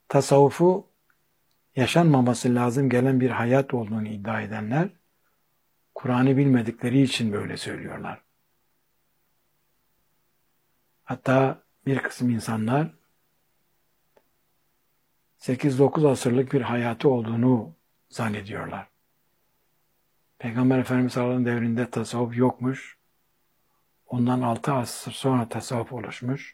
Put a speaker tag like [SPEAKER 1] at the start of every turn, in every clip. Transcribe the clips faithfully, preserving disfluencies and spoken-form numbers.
[SPEAKER 1] tasavvufu yaşanmaması lazım gelen bir hayat olduğunu iddia edenler, Kur'an'ı bilmedikleri için böyle söylüyorlar. Hatta bir kısım insanlar sekiz dokuz asırlık bir hayatı olduğunu zannediyorlar. Peygamber Efendimiz sallallahu aleyhi ve sellem devrinde tasavvuf yokmuş. Ondan altı asır sonra tasavvuf oluşmuş.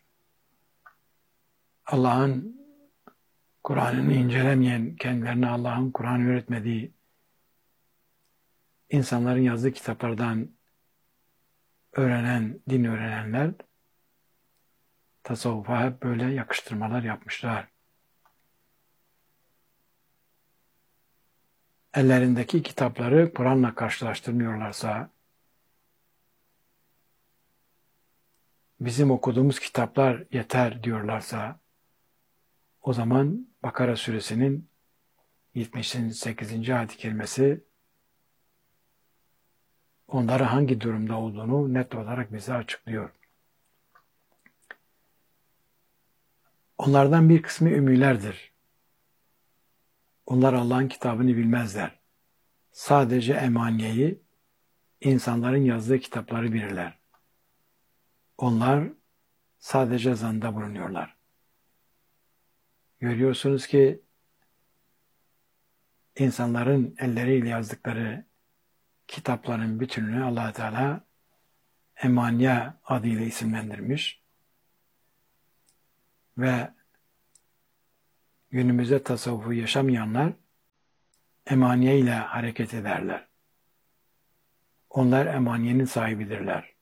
[SPEAKER 1] Allah'ın Kur'an'ını incelemeyen, kendilerine Allah'ın Kur'an öğretmediği insanların yazdığı kitaplardan öğrenen, din öğrenenler tasavvufa hep böyle yakıştırmalar yapmışlar. Ellerindeki kitapları Kur'an'la karşılaştırmıyorlarsa, bizim okuduğumuz kitaplar yeter diyorlarsa, o zaman Bakara suresinin yetmiş sekizinci ayet-i kerimesi onları hangi durumda olduğunu net olarak bize açıklıyor. Onlardan bir kısmı ümmilerdir. Onlar Allah'ın kitabını bilmezler. Sadece emaniyeyi, insanların yazdığı kitapları bilirler. Onlar sadece zanda bulunuyorlar. Görüyorsunuz ki insanların elleriyle yazdıkları kitapların bütününü Allah Teala emaniye adıyla isimlendirmiş ve günümüzde tasavvufu yaşamayanlar emaniye ile hareket ederler. Onlar emaniyenin sahibidirler.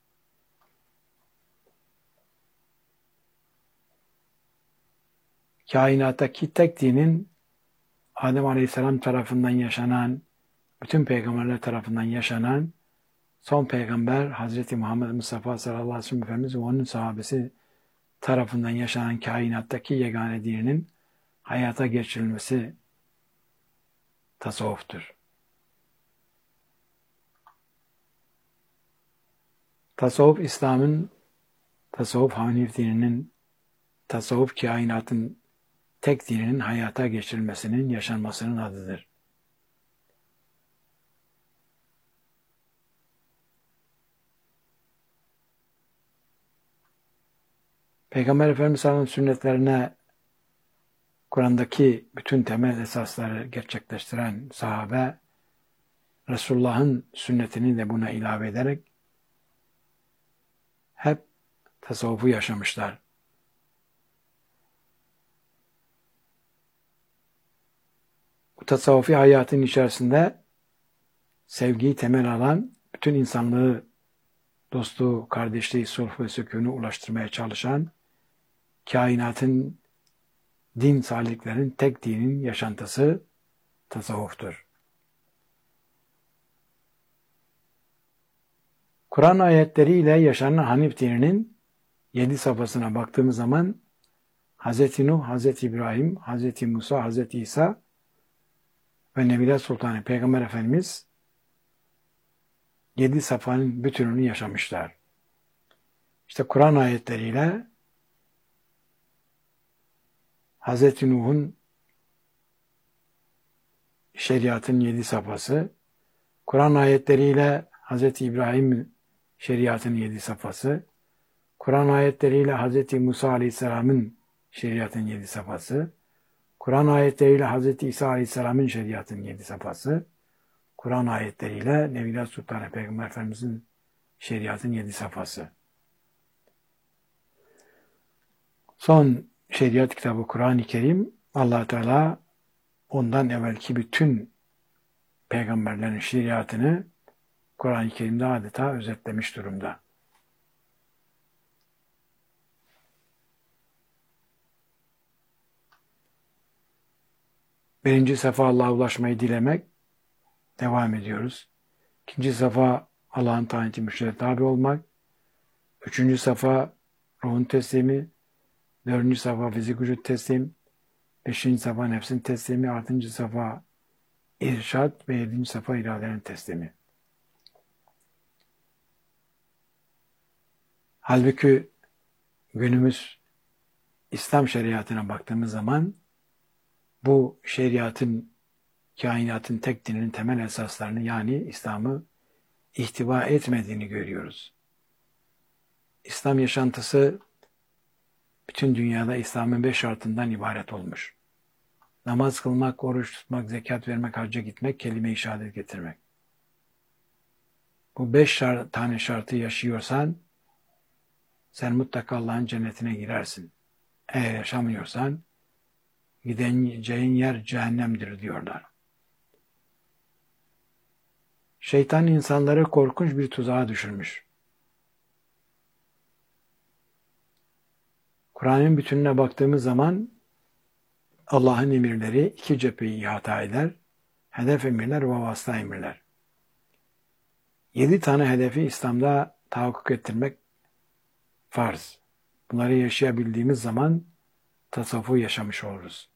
[SPEAKER 1] Kainattaki tek dinin Adem Aleyhisselam tarafından yaşanan, bütün peygamberler tarafından yaşanan son peygamber Hazreti Muhammed Mustafa sallallahu aleyhi ve sellem Efendimiz ve onun sahabesi tarafından yaşanan kainattaki yegane dininin hayata geçirilmesi tasavvuftur. Tasavvuf İslam'ın, tasavvuf Hanif dininin, tasavvuf kainatın tek dininin hayata geçirilmesinin, yaşanmasının adıdır. Peygamber Efendimiz sallallahu aleyhi ve sellem sünnetlerine Kur'an'daki bütün temel esasları gerçekleştiren sahabe, Resulullah'ın sünnetini de buna ilave ederek hep tasavvufu yaşamışlar. Bu tasavvufi hayatın içerisinde sevgiyi temel alan, bütün insanlığı dostluğu, kardeşliği, sulh ve sükûnu ulaştırmaya çalışan, kainatın, din saliklerin tek dinin yaşantısı tasavvuftur. Kur'an ayetleriyle yaşanan Hanif dininin yedi safhasına baktığımız zaman Hazreti Nuh, Hazreti İbrahim, Hazreti Musa, Hazreti İsa ve Nebiler Sultanı Peygamber Efendimiz yedi safhanın bütününü yaşamışlar. İşte Kur'an ayetleriyle Hazreti Nuh'un şeriatın yedi safhası, Kur'an ayetleriyle Hazreti İbrahim şeriatın yedi safhası, Kur'an ayetleriyle Hazreti Musa Aleyhisselam'ın şeriatın yedi safhası, Kur'an ayetleriyle Hazreti İsa Aleyhisselam'ın şeriatın yedi safhası, Kur'an ayetleriyle Nebiler Sultanı Peygamber Efendimiz'in şeriatın yedi safhası. Son şeriat kitabı Kur'an-ı Kerim, Allah Teala ondan evvelki bütün peygamberlerin şeriatını Kur'an-ı Kerim'de adeta özetlemiş durumda. Birinci safa Allah'a ulaşmayı dilemek, devam ediyoruz. İkinci safa Allah'ın tayin müşterine tabi olmak. Üçüncü safa ruhun teslimi. Dördüncü safa fizik vücut teslim. Beşinci safa nefsin teslimi. Altıncı safa irşad ve yedinci safa iradenin teslimi. Halbuki günümüz İslam şeriatına baktığımız zaman bu şeriatın, kainatın tek dininin temel esaslarını yani İslam'ı ihtiva etmediğini görüyoruz. İslam yaşantısı bütün dünyada İslam'ın beş şartından ibaret olmuş. Namaz kılmak, oruç tutmak, zekat vermek, hacca gitmek, kelime-i şehadet getirmek. Bu beş şart, tane şartı yaşıyorsan sen mutlaka Allah'ın cennetine girersin. Eğer yaşamıyorsan gideceğin yer cehennemdir diyorlar. Şeytan insanları korkunç bir tuzağa düşürmüş. Kur'an'ın bütününe baktığımız zaman Allah'ın emirleri iki cepheyi ihata eder. Hedef emirler ve vasıta emirler. Yedi tane hedefi İslam'da tahakkuk ettirmek farz. Bunları yaşayabildiğimiz zaman tasavvufu yaşamış oluruz.